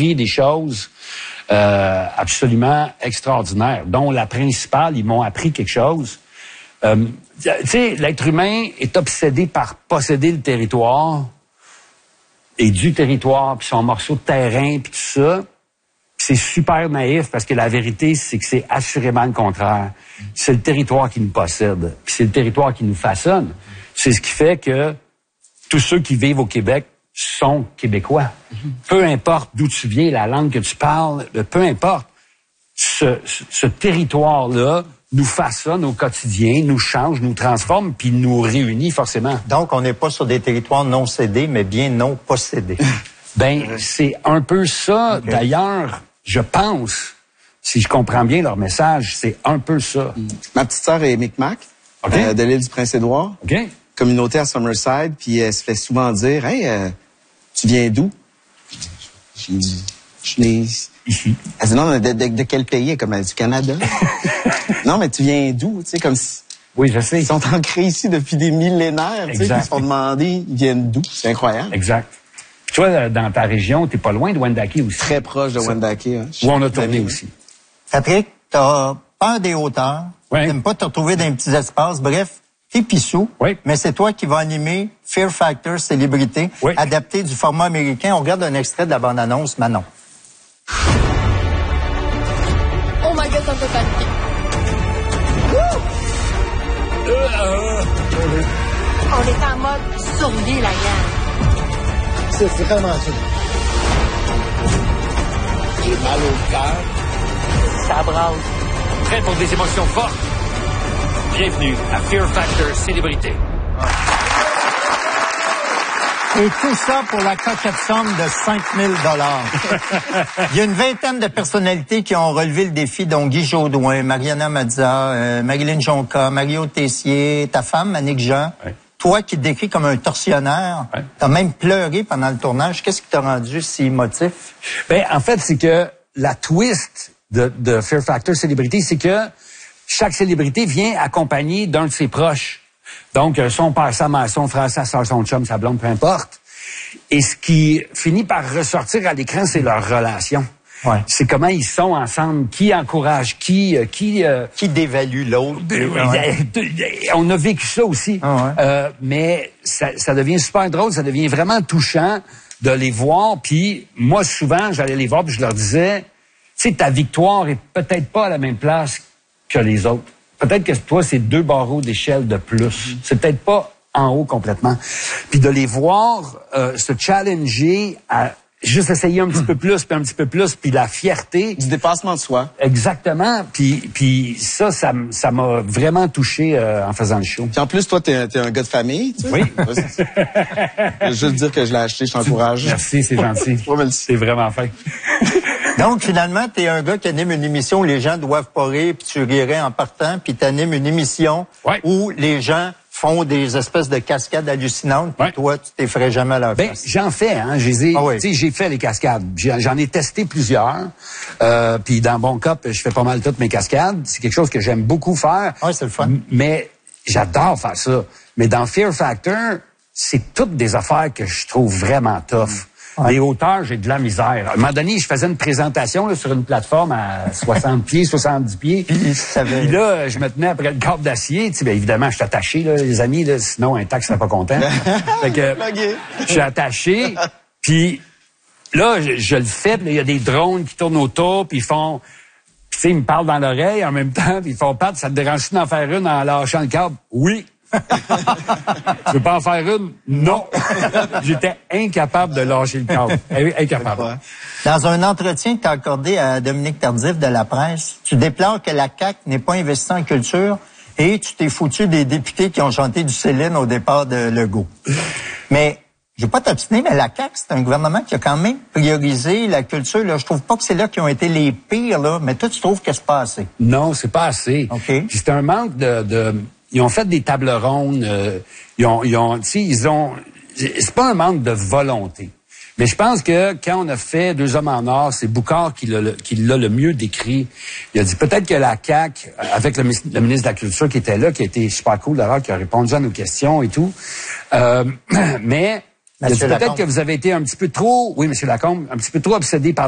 appris des choses absolument extraordinaires, dont la principale, ils m'ont appris quelque chose. Tu sais, l'être humain est obsédé par posséder le territoire et du territoire, puis son morceau de terrain, puis tout ça. C'est super naïf parce que la vérité, c'est que c'est assurément le contraire. C'est le territoire qui nous possède, puis c'est le territoire qui nous façonne. C'est ce qui fait que tous ceux qui vivent au Québec sont Québécois. Peu importe d'où tu viens, la langue que tu parles, peu importe. Ce territoire-là nous façonne au quotidien, nous change, nous transforme, puis nous réunit forcément. Donc, on n'est pas sur des territoires non cédés, mais bien non possédés. Ben, c'est un peu ça. Okay. D'ailleurs, je pense, si je comprends bien leur message, c'est un peu ça. Ma petite sœur est Micmac, de l'île du Prince-Édouard. Okay. Communauté à Summerside, puis elle se fait souvent dire « Hey, tu viens d'où? » Je suis né ici. Elle dit « Non, de quel pays? » Comme elle dit « Du Canada. » Non, mais tu viens d'où? Tu sais, comme si... Oui, je sais. Ils sont ancrés ici depuis des millénaires, tu sais, ils se font demander, ils viennent d'où? C'est incroyable. Exact. Tu vois, dans ta région, t'es pas loin de Wendake aussi. Très proche de Wendake, hein. Où on a tourné aussi. Patrick, t'as peur des hauteurs. Oui. T'aimes pas te retrouver dans les petits espaces. Bref, t'es pissou. Oui. Mais c'est toi qui vas animer Fear Factor Célébrité, oui. adapté du format américain. On regarde un extrait de la bande-annonce, Manon. Oh my God, ça me fait paniquer. On est en mode survie, la gang. C'est vraiment ça. J'ai mal au cœur. Ça brasse. Prêt pour des émotions fortes? Bienvenue à Fear Factor Célébrité. Et tout ça pour la coquette somme de 5 000 $. Il y a une vingtaine de personnalités qui ont relevé le défi, dont Guy Jodoin, Mariana Mazza, Marilyn Jonca, Mario Tessier, ta femme, Annick Jean. Oui. Toi qui te décris comme un tortionnaire, oui. T'as même pleuré pendant le tournage. Qu'est-ce qui t'a rendu si émotif? Ben, en fait, c'est que la twist de Fear Factor Célébrité, c'est que chaque célébrité vient accompagnée d'un de ses proches. Donc, son père, sa mère, son frère, sa soeur, son chum, sa blonde, peu importe. Et ce qui finit par ressortir à l'écran, c'est leur relation. Ouais. C'est comment ils sont ensemble, qui encourage qui dévalue l'autre. On a vécu ça aussi. Mais ça devient super drôle, ça devient vraiment touchant de les voir. Puis moi, souvent, j'allais les voir puis je leur disais, tu sais, ta victoire est peut-être pas à la même place que les autres. Peut-être que toi, c'est 2 barreaux d'échelle de plus. C'est peut-être pas en haut complètement. Puis de les voir se challenger à juste essayer un petit peu plus, puis un petit peu plus, puis la fierté. Du dépassement de soi. Exactement. Puis ça m'a vraiment touché en faisant le show. Puis en plus, toi, t'es un gars de famille, tu sais. Oui. Je veux juste dire que je l'ai acheté, je t'encourage. Merci, c'est gentil. C'est vraiment fin. Donc, finalement, t'es un gars qui anime une émission où les gens doivent pas rire, puis tu rirais en partant, puis t'animes une émission où les gens font des espèces de cascades hallucinantes, puis toi, tu t'effraies jamais à leur face. J'en fais, hein. J'ai fait les cascades. J'en ai testé plusieurs. Puis dans Bon Cop, je fais pas mal toutes mes cascades. C'est quelque chose que j'aime beaucoup faire. Oui, c'est le fun. Mais j'adore faire ça. Mais dans Fear Factor, c'est toutes des affaires que je trouve vraiment tough. Les hauteurs, j'ai de la misère. À un moment donné, je faisais une présentation là, sur une plateforme à 60 pieds, 70 pieds. Puis là, je me tenais après le câble d'acier. Tu sais, bien évidemment, je suis attaché, là, les amis, là, sinon un tac serait pas content. Fait que je suis attaché. Puis là, je le fais. Il y a des drones qui tournent autour, puis ils font... Tu sais, ils me parlent dans l'oreille en même temps, puis ils font Pat, ça te dérange-tu d'en faire une en lâchant le câble? Oui. Tu veux pas en faire une? Non. J'étais incapable de lâcher le câble. Incapable. Dans un entretien que tu as accordé à Dominique Tardif de La Presse, tu déplores que la CAQ n'est pas investie en culture et tu t'es foutu des députés qui ont chanté du Céline au départ de Legault. Mais, je veux pas t'obstiner, mais la CAQ, c'est un gouvernement qui a quand même priorisé la culture. Là. Je trouve pas que c'est là qui ont été les pires, là, mais toi, tu trouves que c'est pas assez? Non, c'est pas assez. Okay. C'est un manque Ils ont fait des tables rondes. C'est pas un manque de volonté. Mais je pense que quand on a fait 2 hommes en or, c'est Boucard qui l'a le mieux décrit. Il a dit peut-être que la CAQ, avec le ministre de la Culture qui était là, qui a été super cool d'ailleurs, qui a répondu à nos questions et tout. Mais il a dit peut-être que vous avez été un petit peu trop, oui, M. Lacombe, un petit peu trop obsédé par